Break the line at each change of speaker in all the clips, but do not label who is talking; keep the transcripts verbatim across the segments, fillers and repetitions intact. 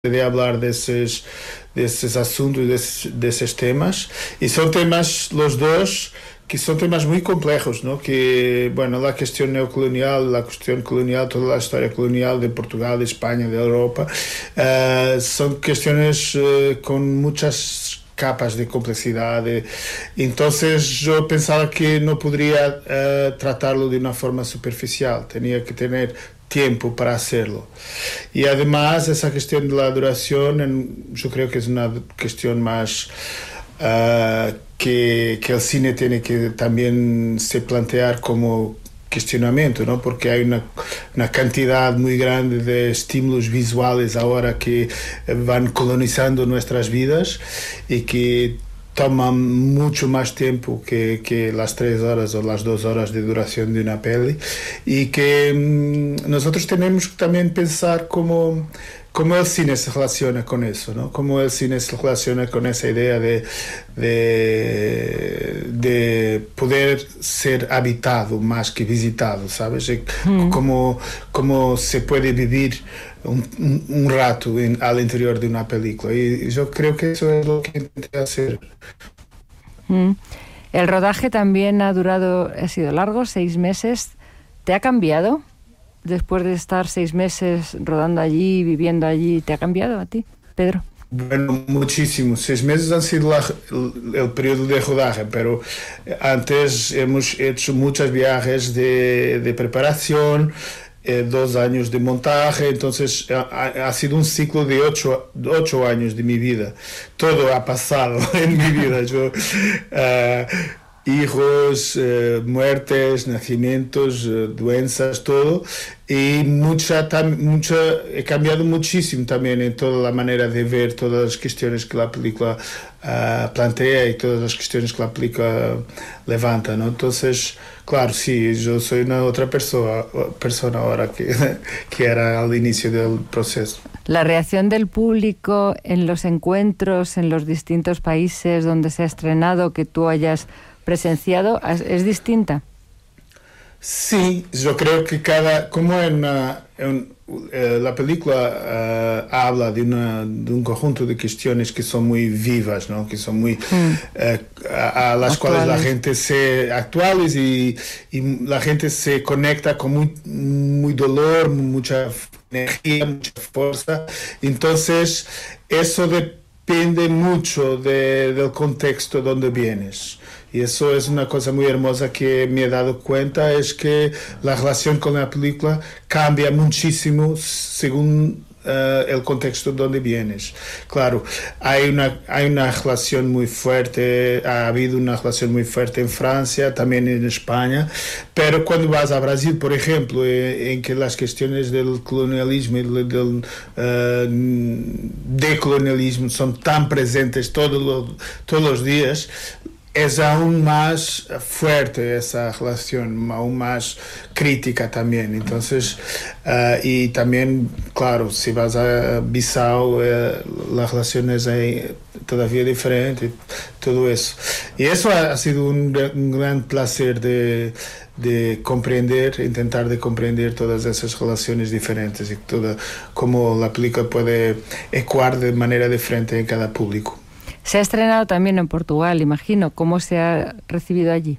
de hablar de esos, de esos asuntos, de esos, de esos temas. Y son temas, los dos, que son temas muy complejos, ¿no? Que, bueno, la cuestión neocolonial, la cuestión colonial, toda la historia colonial de Portugal, de España, de Europa, uh, son cuestiones uh, con muchas capas de complejidad. Entonces yo pensaba que no podría uh, tratarlo de una forma superficial, tenía que tener tiempo para hacerlo. Y además esa cuestión de la duración, yo creo que es una cuestión más uh, que, que el cine tiene que también se plantear como cuestionamiento, ¿no? Porque hay una, una cantidad muy grande de estímulos visuales ahora que van colonizando nuestras vidas y que toma mucho más tiempo que, que las tres horas o las dos horas de duración de una peli, y que mmm, nosotros tenemos que también pensar cómo, cómo el cine se relaciona con eso, ¿no? Cómo el cine se relaciona con esa idea de, de, de poder ser habitado más que visitado, ¿sabes? Mm. Cómo, cómo se puede vivir un, un, un rato en, al interior de una película, y yo creo que eso es lo que intenté hacer.
Mm. El rodaje también ha durado, ha sido largo, seis meses. ¿Te ha cambiado? Después de estar seis meses rodando allí, viviendo allí, ¿te ha cambiado a ti, Pedro?
Bueno, muchísimo. Seis meses han sido la, el, el periodo de rodaje, pero antes hemos hecho muchos viajes de, de preparación, eh, dos años de montaje, entonces ha, ha sido un ciclo de ocho, ocho años de mi vida. Todo ha pasado en mi vida. Yo, uh, hijos, eh, muertes, nacimientos, eh, doenças, todo, y mucha, tam, mucha, he cambiado muchísimo también en toda la manera de ver todas las cuestiones que la película uh, plantea y todas las cuestiones que la película levanta, ¿no? Entonces, claro, sí, yo soy una otra persona, persona ahora que, que era al inicio del proceso.
La reacción del público en los encuentros en los distintos países donde se ha estrenado, que tú hayas presenciado, ¿es distinta?
Sí, yo creo que cada, como en, una, en eh, la película uh, habla de, una, de un conjunto de cuestiones que son muy vivas, ¿no? Que son muy mm. eh, a, a las actuales. Cuales la gente se actuales y, y la gente se conecta con muy, muy dolor, mucha energía, mucha fuerza. Entonces eso depende mucho de, del contexto donde vienes. Y eso es una cosa muy hermosa que me he dado cuenta, es que la relación con la película cambia muchísimo según uh, el contexto donde vienes. Claro, hay una, hay una relación muy fuerte, ha habido una relación muy fuerte en Francia, también en España, pero cuando vas a Brasil, por ejemplo, en, en que las cuestiones del colonialismo y del, del uh, decolonialismo son tan presentes todos los, todos los días, es aún más fuerte esa relación, aún más crítica también. Entonces, uh, y también, claro, si vas a Bissau, uh, la relación es ahí todavía diferente, todo eso. Y eso ha, ha sido un, un gran placer de, de comprender, intentar de comprender todas esas relaciones diferentes y toda, cómo la película puede ecoar de manera diferente en cada público.
Se ha estrenado también en Portugal, imagino. ¿Cómo se ha recibido allí?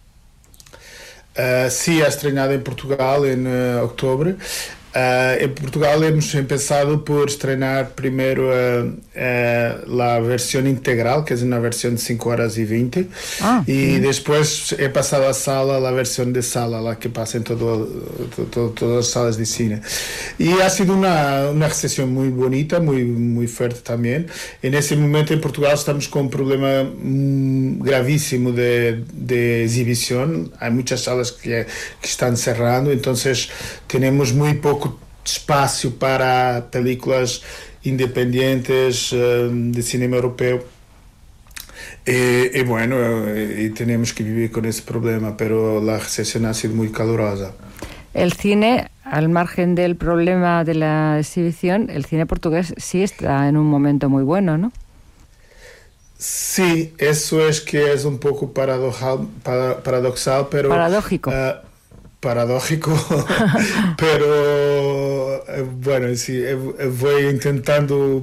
Uh, sí, ha estrenado en Portugal en uh, octubre. Uh, en Portugal hemos empezado por estrenar primero uh, uh, la versión integral, que es una versión de cinco horas y veinte, ah, y sí. Después he pasado a sala, la versión de sala, la que pasa en todo, todo, todo, todas las salas de cine. Y ha sido una, una recepción muy bonita, muy, muy fuerte también. En ese momento en Portugal estamos con un problema mm, gravísimo de, de exhibición. Hay muchas salas que, que están cerrando, entonces tenemos muy poco espacio para películas independientes uh, de cinema europeo. Y, y bueno, y tenemos que vivir con ese problema, pero la recepción ha sido muy calurosa.
El cine, al margen del problema de la exhibición, el cine portugués sí está en un momento muy bueno, ¿no?
Sí, eso es que es un poco paradoxal, para, paradoxal pero...
Paradójico. Uh,
paradójico, pero eh, bueno, sí, eh, voy intentando